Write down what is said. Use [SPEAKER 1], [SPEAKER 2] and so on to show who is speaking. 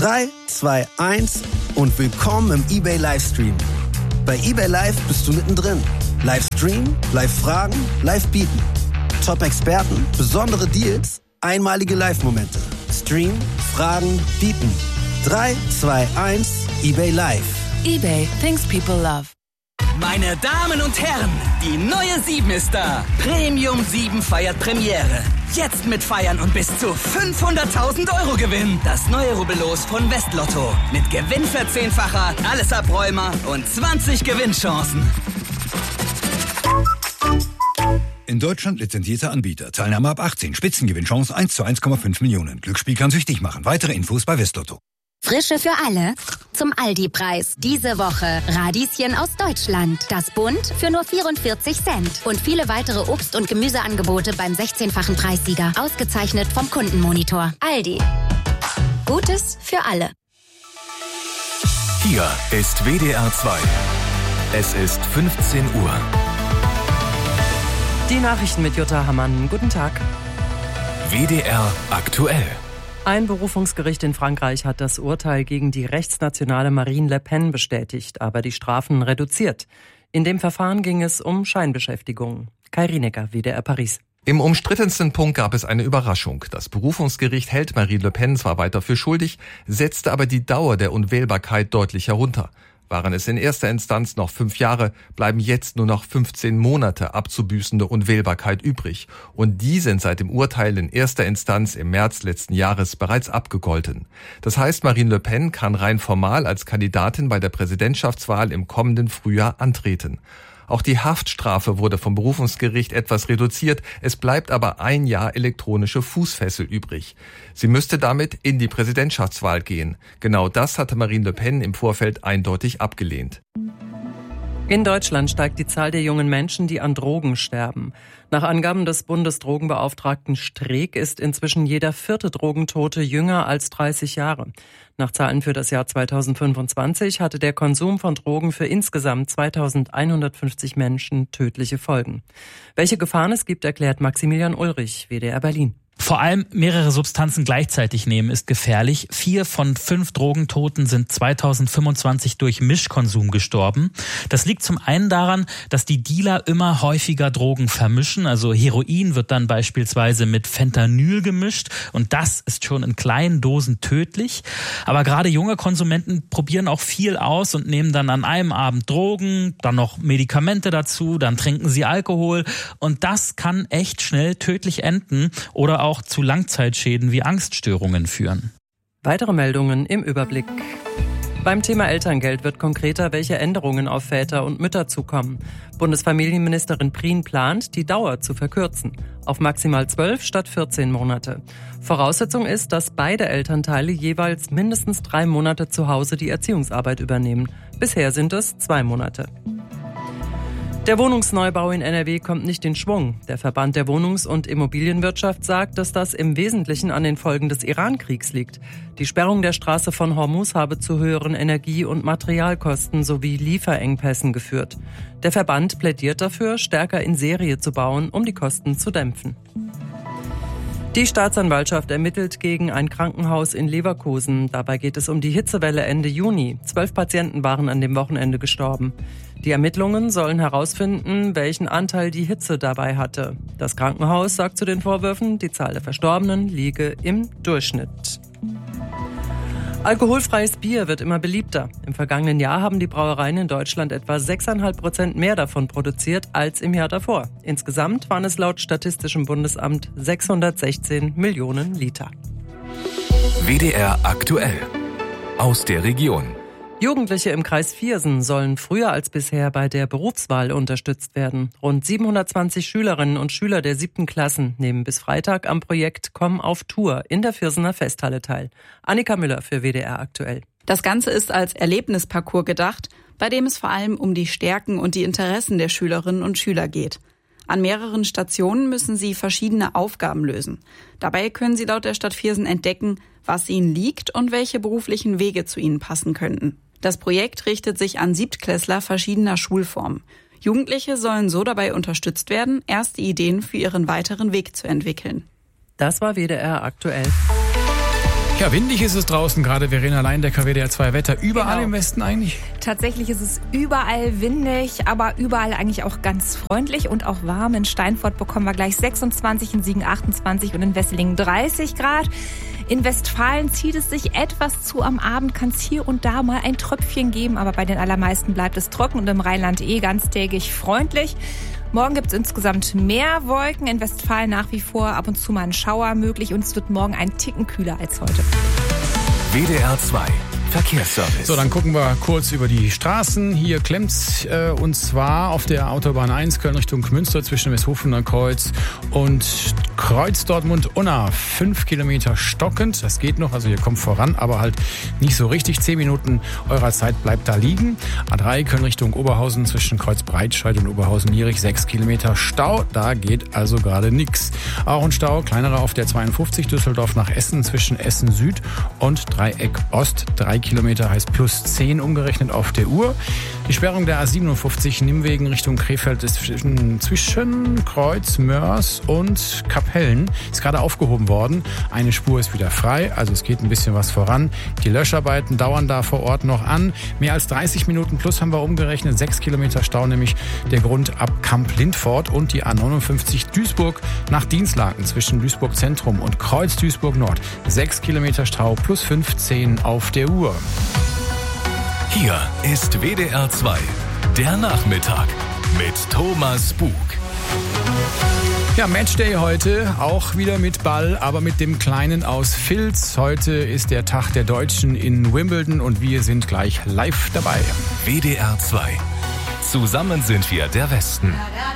[SPEAKER 1] 3, 2, 1 und willkommen im eBay Livestream. Bei eBay Live bist du mittendrin. Live streamen, live fragen, live bieten. Top-Experten, besondere Deals, einmalige Live-Momente. Stream, fragen, bieten. 3, 2, 1, eBay Live.
[SPEAKER 2] eBay, things people love.
[SPEAKER 3] Meine Damen und Herren, die neue 7 ist da. Premium 7 feiert Premiere. Jetzt mit Feiern und bis zu 500.000 € Gewinn. Das neue Rubbellos von Westlotto. Mit Gewinnverzehnfacher, alles Abräumer und 20 Gewinnchancen.
[SPEAKER 4] In Deutschland lizenzierter Anbieter. Teilnahme ab 18. Spitzengewinnchance 1 zu 1,5 Millionen. Glücksspiel kann süchtig machen. Weitere Infos bei Westlotto.
[SPEAKER 5] Frische für alle zum Aldi-Preis. Diese Woche Radieschen aus Deutschland. Das Bund für nur 44 Cent. Und viele weitere Obst- und Gemüseangebote beim 16-fachen Preissieger. Ausgezeichnet vom Kundenmonitor. Aldi. Gutes für alle.
[SPEAKER 6] Hier ist WDR 2. Es ist 15 Uhr.
[SPEAKER 2] Die Nachrichten mit Jutta Hammann. Guten Tag.
[SPEAKER 6] WDR aktuell.
[SPEAKER 2] Ein Berufungsgericht in Frankreich hat das Urteil gegen die rechtsnationale Marine Le Pen bestätigt, aber die Strafen reduziert. In dem Verfahren ging es um Scheinbeschäftigung. Kai Rienecker, WDR Paris.
[SPEAKER 7] Im umstrittensten Punkt gab es eine Überraschung. Das Berufungsgericht hält Marine Le Pen zwar weiter für schuldig, setzte aber die Dauer der Unwählbarkeit deutlich herunter. Waren es in erster Instanz noch 5 Jahre, bleiben jetzt nur noch 15 Monate abzubüßende Unwählbarkeit übrig. Und die sind seit dem Urteil in erster Instanz im März letzten Jahres bereits abgegolten. Das heißt, Marine Le Pen kann rein formal als Kandidatin bei der Präsidentschaftswahl im kommenden Frühjahr antreten. Auch die Haftstrafe wurde vom Berufungsgericht etwas reduziert. Es bleibt aber 1 Jahr elektronische Fußfessel übrig. Sie müsste damit in die Präsidentschaftswahl gehen. Genau das hatte Marine Le Pen im Vorfeld eindeutig abgelehnt.
[SPEAKER 2] In Deutschland steigt die Zahl der jungen Menschen, die an Drogen sterben. Nach Angaben des Bundesdrogenbeauftragten Streeck ist inzwischen jeder 4. Drogentote jünger als 30 Jahre. Nach Zahlen für das Jahr 2025 hatte der Konsum von Drogen für insgesamt 2150 Menschen tödliche Folgen. Welche Gefahren es gibt, erklärt Maximilian Ulrich, WDR Berlin.
[SPEAKER 8] Vor allem mehrere Substanzen gleichzeitig nehmen ist gefährlich. 4 von 5 Drogentoten sind 2025 durch Mischkonsum gestorben. Das liegt zum einen daran, dass die Dealer immer häufiger Drogen vermischen. Also Heroin wird dann beispielsweise mit Fentanyl gemischt und das ist schon in kleinen Dosen tödlich. Aber gerade junge Konsumenten probieren auch viel aus und nehmen dann an einem Abend Drogen, dann noch Medikamente dazu, dann trinken sie Alkohol und das kann echt schnell tödlich enden oder auch zu Langzeitschäden wie Angststörungen führen.
[SPEAKER 2] Weitere Meldungen im Überblick. Beim Thema Elterngeld wird konkreter, welche Änderungen auf Väter und Mütter zukommen. Bundesfamilienministerin Prien plant, die Dauer zu verkürzen. Auf maximal 12 statt 14 Monate. Voraussetzung ist, dass beide Elternteile jeweils mindestens 3 Monate zu Hause die Erziehungsarbeit übernehmen. Bisher sind es 2 Monate. Der Wohnungsneubau in NRW kommt nicht in Schwung. Der Verband der Wohnungs- und Immobilienwirtschaft sagt, dass das im Wesentlichen an den Folgen des Iran-Kriegs liegt. Die Sperrung der Straße von Hormuz habe zu höheren Energie- und Materialkosten sowie Lieferengpässen geführt. Der Verband plädiert dafür, stärker in Serie zu bauen, um die Kosten zu dämpfen. Die Staatsanwaltschaft ermittelt gegen ein Krankenhaus in Leverkusen. Dabei geht es um die Hitzewelle Ende Juni. 12 Patienten waren an dem Wochenende gestorben. Die Ermittlungen sollen herausfinden, welchen Anteil die Hitze dabei hatte. Das Krankenhaus sagt zu den Vorwürfen, die Zahl der Verstorbenen liege im Durchschnitt. Alkoholfreies Bier wird immer beliebter. Im vergangenen Jahr haben die Brauereien in Deutschland etwa 6,5% mehr davon produziert als im Jahr davor. Insgesamt waren es laut Statistischem Bundesamt 616 Millionen Liter.
[SPEAKER 6] WDR aktuell. Aus der Region.
[SPEAKER 2] Jugendliche im Kreis Viersen sollen früher als bisher bei der Berufswahl unterstützt werden. Rund 720 Schülerinnen und Schüler der 7. Klassen nehmen bis Freitag am Projekt Komm auf Tour in der Viersener Festhalle teil. Annika Müller für WDR aktuell.
[SPEAKER 9] Das Ganze ist als Erlebnisparcours gedacht, bei dem es vor allem um die Stärken und die Interessen der Schülerinnen und Schüler geht. An mehreren Stationen müssen sie verschiedene Aufgaben lösen. Dabei können sie laut der Stadt Viersen entdecken, was ihnen liegt und welche beruflichen Wege zu ihnen passen könnten. Das Projekt richtet sich an Siebtklässler verschiedener Schulformen. Jugendliche sollen so dabei unterstützt werden, erste Ideen für ihren weiteren Weg zu entwickeln.
[SPEAKER 2] Das war WDR aktuell.
[SPEAKER 10] Ja, windig ist es draußen gerade. Verena Leindecker, WDR 2 Wetter. Überall
[SPEAKER 11] Genau.
[SPEAKER 10] im Westen eigentlich?
[SPEAKER 11] Tatsächlich ist es überall windig, aber überall eigentlich auch ganz freundlich und auch warm. In Steinfurt bekommen wir gleich 26, in Siegen 28 und in Wesseling 30 Grad. In Westfalen zieht es sich etwas zu. Am Abend kann es hier und da mal ein Tröpfchen geben, aber bei den allermeisten bleibt es trocken und im Rheinland ganztägig freundlich. Morgen gibt es insgesamt mehr Wolken. In Westfalen nach wie vor ab und zu mal ein Schauer möglich und es wird morgen ein Ticken kühler als heute.
[SPEAKER 6] WDR 2 Verkehrsservice.
[SPEAKER 10] So, dann gucken wir kurz über die Straßen. Hier klemmt's und zwar auf der Autobahn 1 Köln Richtung Münster zwischen Westhofener Kreuz und Kreuz Dortmund-Unna. 5 Kilometer stockend. Das geht noch, also ihr kommt voran, aber halt nicht so richtig. 10 Minuten eurer Zeit bleibt da liegen. A3 Köln Richtung Oberhausen zwischen Kreuz Breitscheid und Oberhausen-Lierich. 6 Kilometer Stau. Da geht also gerade nichts. Auch ein Stau, kleinerer auf der 52 Düsseldorf nach Essen zwischen Essen Süd und Dreieck Ost. 3 Kilometer heißt plus 10 umgerechnet auf der Uhr. Die Sperrung der A57 Nimwegen Richtung Krefeld ist zwischen Kreuz, Mörs und Kapellen. Ist gerade aufgehoben worden. Eine Spur ist wieder frei, also es geht ein bisschen was voran. Die Löscharbeiten dauern da vor Ort noch an. Mehr als 30 Minuten plus haben wir umgerechnet. 6 Kilometer Stau, nämlich der Grund ab Kamp-Lindfort und die A59 Duisburg nach Dinslaken zwischen Duisburg Zentrum und Kreuz Duisburg Nord. 6 Kilometer Stau plus 15 auf der Uhr.
[SPEAKER 6] Hier ist WDR 2, der Nachmittag mit Thomas Bug.
[SPEAKER 10] Ja, Matchday heute, auch wieder mit Ball, aber mit dem Kleinen aus Vilz. Heute ist der Tag der Deutschen in Wimbledon und wir sind gleich live dabei.
[SPEAKER 6] WDR 2. Zusammen sind wir der Westen.